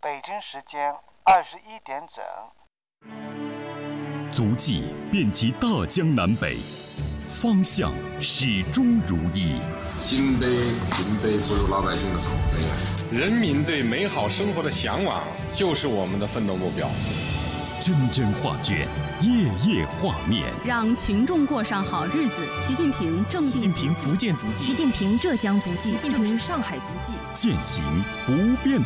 北京时间21点整。 足迹遍及大江南北，方向始终如一。 金杯不如老百姓的口碑。 人民对美好生活的向往就是我们的奋斗目标。 帧帧画卷，页页画面， 让群众过上好日子。习近平正定足迹， 习近平福建足迹， 习近平浙江足迹， 习近平上海足迹， 践行不变